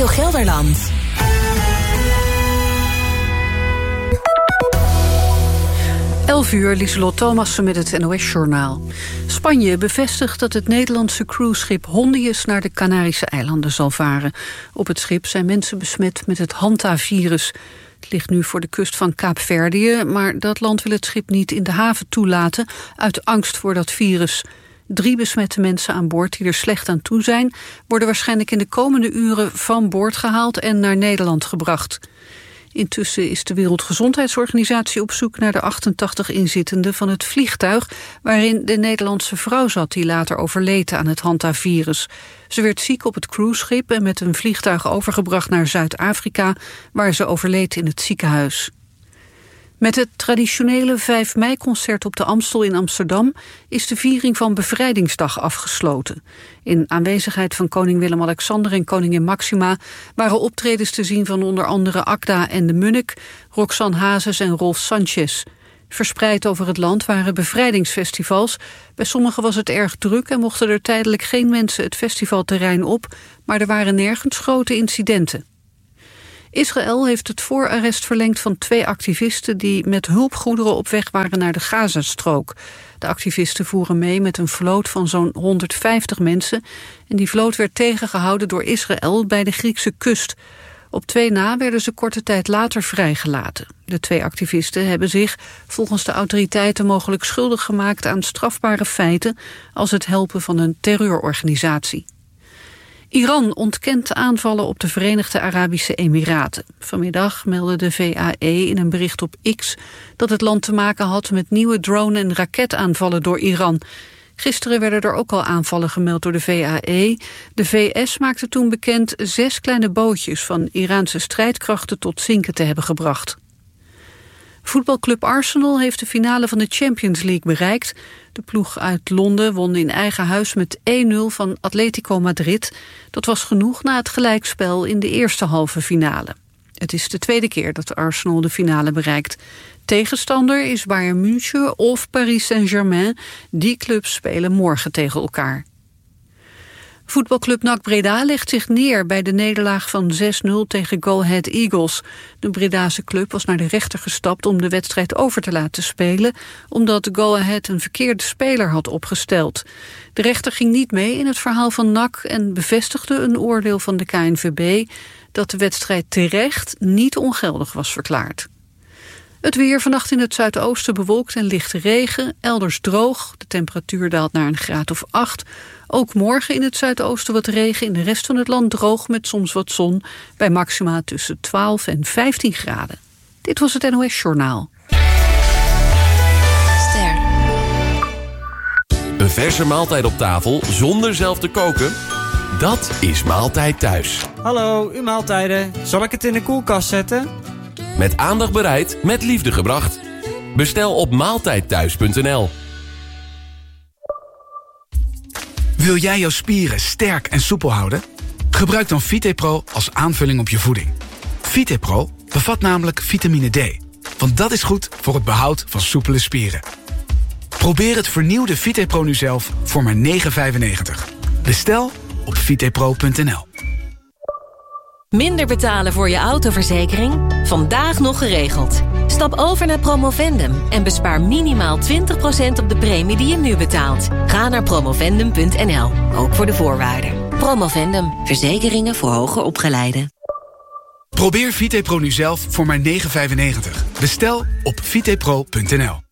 Radio Gelderland. Uur, Lieselot Thomassen met het NOS-journaal. Spanje bevestigt dat het Nederlandse cruiseschip Hondius naar de Canarische eilanden zal varen. Op het schip zijn mensen besmet met het Hanta-virus. Het ligt nu voor de kust van Kaapverdië, maar dat land wil het schip niet in de haven toelaten uit angst voor dat virus. 3 besmette mensen aan boord die er slecht aan toe zijn, worden waarschijnlijk in de komende uren van boord gehaald en naar Nederland gebracht. Intussen is de Wereldgezondheidsorganisatie op zoek naar de 88 inzittenden van het vliegtuig waarin de Nederlandse vrouw zat die later overleed aan het Hanta-virus. Ze werd ziek op het cruiseschip en met een vliegtuig overgebracht naar Zuid-Afrika, waar ze overleed in het ziekenhuis. Met het traditionele 5 mei-concert op de Amstel in Amsterdam is de viering van Bevrijdingsdag afgesloten. In aanwezigheid van koning Willem-Alexander en koningin Maxima waren optredens te zien van onder andere Akda en de Munnik, Roxanne Hazes en Rolf Sanchez. Verspreid over het land waren bevrijdingsfestivals. Bij sommigen was het erg druk en mochten er tijdelijk geen mensen het festivalterrein op, maar er waren nergens grote incidenten. Israël heeft het voorarrest verlengd van 2 activisten die met hulpgoederen op weg waren naar de Gazastrook. De activisten voeren mee met een vloot van zo'n 150 mensen en die vloot werd tegengehouden door Israël bij de Griekse kust. Op 2 na werden ze korte tijd later vrijgelaten. De 2 activisten hebben zich volgens de autoriteiten mogelijk schuldig gemaakt aan strafbare feiten als het helpen van een terreurorganisatie. Iran ontkent aanvallen op de Verenigde Arabische Emiraten. Vanmiddag meldde de VAE in een bericht op X dat het land te maken had met nieuwe drone- en raketaanvallen door Iran. Gisteren werden er ook al aanvallen gemeld door de VAE. De VS maakte toen bekend 6 kleine bootjes van Iraanse strijdkrachten tot zinken te hebben gebracht. Voetbalclub Arsenal heeft de finale van de Champions League bereikt. De ploeg uit Londen won in eigen huis met 1-0 van Atletico Madrid. Dat was genoeg na het gelijkspel in de eerste halve finale. Het is de 2e keer dat Arsenal de finale bereikt. Tegenstander is Bayern München of Paris Saint-Germain. Die clubs spelen morgen tegen elkaar. Voetbalclub NAC Breda legt zich neer bij de nederlaag van 6-0 tegen Go Ahead Eagles. De Bredase club was naar de rechter gestapt om de wedstrijd over te laten spelen, omdat Go Ahead een verkeerde speler had opgesteld. De rechter ging niet mee in het verhaal van NAC en bevestigde een oordeel van de KNVB dat de wedstrijd terecht niet ongeldig was verklaard. Het weer vannacht in het zuidoosten bewolkt en lichte regen, elders droog. De temperatuur daalt naar een graad of 8. Ook morgen in het zuidoosten wat regen, in de rest van het land droog met soms wat zon, bij maxima tussen 12 en 15 graden. Dit was het NOS Journaal. Ster. Een verse maaltijd op tafel zonder zelf te koken? Dat is Maaltijd Thuis. Hallo, uw maaltijden. Zal ik het in de koelkast zetten? Met aandacht bereid, met liefde gebracht. Bestel op maaltijdthuis.nl. Wil jij jouw spieren sterk en soepel houden? Gebruik dan VitePro als aanvulling op je voeding. VitePro bevat namelijk vitamine D. Want dat is goed voor het behoud van soepele spieren. Probeer het vernieuwde VitePro nu zelf voor maar €9,95. Bestel op vitepro.nl. Minder betalen voor je autoverzekering? Vandaag nog geregeld. Stap over naar Promovendum en bespaar minimaal 20% op de premie die je nu betaalt. Ga naar promovendum.nl, ook voor de voorwaarden. Promovendum, verzekeringen voor hoger opgeleiden. Probeer VitePro nu zelf voor maar €9,95. Bestel op vitepro.nl.